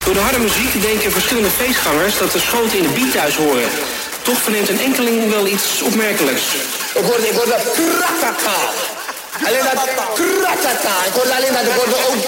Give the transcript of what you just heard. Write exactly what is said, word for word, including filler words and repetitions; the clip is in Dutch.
Door de harde muziek denken verschillende feestgangers dat de schoten in de beat thuis horen. Toch verneemt een enkeling wel iets opmerkelijks. Ik hoorde, ik hoorde kratata. Alleen dat kratata. Ik hoorde alleen dat, ik hoorde ook